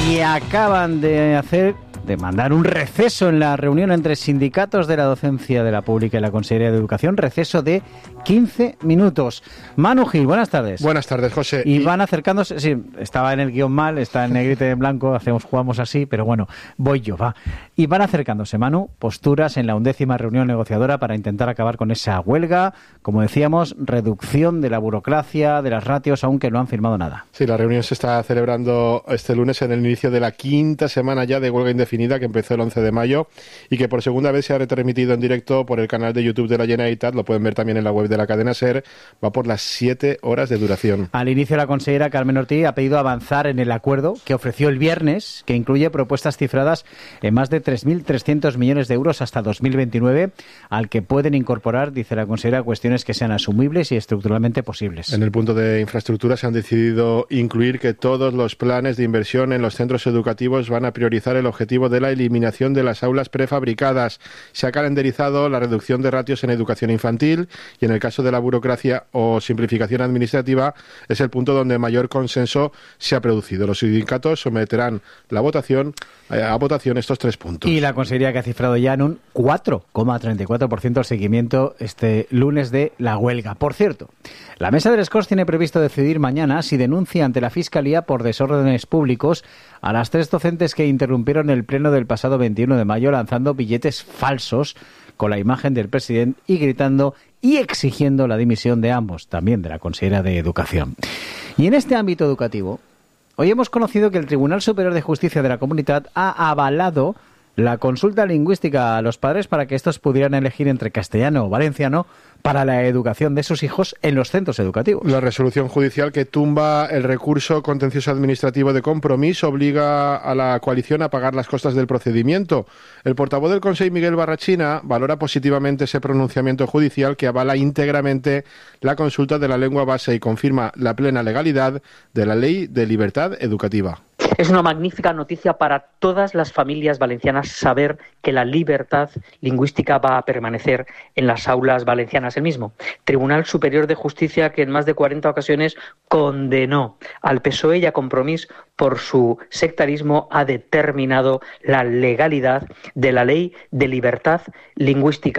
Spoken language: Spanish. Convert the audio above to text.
Y acaban de mandar un receso en la reunión entre sindicatos de la docencia de la pública y la Consejería de Educación, receso de 15 minutos. Manu Gil, buenas tardes. Buenas tardes, José. Y van acercándose, sí, estaba en el guión mal, está en negrita y en blanco, jugamos así, pero bueno, voy yo, va. Y van acercándose, Manu, posturas en la 11ª reunión negociadora para intentar acabar con esa huelga, como decíamos, reducción de la burocracia, de las ratios, aunque no han firmado nada. Sí, la reunión se está celebrando este lunes en el inicio de la 5ª semana ya de huelga indefinida que empezó el 11 de mayo y que por segunda vez se ha retransmitido en directo por el canal de YouTube de la Generalitat, lo pueden ver también en la web de la cadena SER, va por las 7 horas de duración. Al inicio la consejera Carmen Ortiz ha pedido avanzar en el acuerdo que ofreció el viernes, que incluye propuestas cifradas en más de 3.300 millones de euros hasta 2029, al que pueden incorporar, dice la consejera, cuestiones que sean asumibles y estructuralmente posibles. En el punto de infraestructura se han decidido incluir que todos los planes de inversión en los centros educativos van a priorizar el objetivo de la eliminación de las aulas prefabricadas. Se ha calendarizado la reducción de ratios en educación infantil y en el caso de la burocracia o simplificación administrativa es el punto donde mayor consenso se ha producido. Los sindicatos someterán a votación estos 3 puntos. Y la Consejería que ha cifrado ya en un 4,34% el seguimiento este lunes de la huelga. Por cierto, la Mesa de les Corts tiene previsto decidir mañana si denuncia ante la Fiscalía por desórdenes públicos a las 3 docentes que interrumpieron el pleno del pasado 21 de mayo lanzando billetes falsos con la imagen del presidente y gritando y exigiendo la dimisión de ambos, también de la consejera de Educación. Y en este ámbito educativo, hoy hemos conocido que el Tribunal Superior de Justicia de la Comunitat ha avalado la consulta lingüística a los padres para que estos pudieran elegir entre castellano o valenciano para la educación de sus hijos en los centros educativos. La resolución judicial que tumba el recurso contencioso administrativo de Compromís obliga a la coalición a pagar las costas del procedimiento. El portavoz del Consell, Miguel Barrachina, valora positivamente ese pronunciamiento judicial que avala íntegramente la consulta de la lengua base y confirma la plena legalidad de la Ley de Libertad Educativa. Es una magnífica noticia para todas las familias valencianas saber que la libertad lingüística va a permanecer en las aulas valencianas. El mismo Tribunal Superior de Justicia que en más de 40 ocasiones condenó al PSOE y a Compromís por su sectarismo ha determinado la legalidad de la Ley de Libertad Lingüística.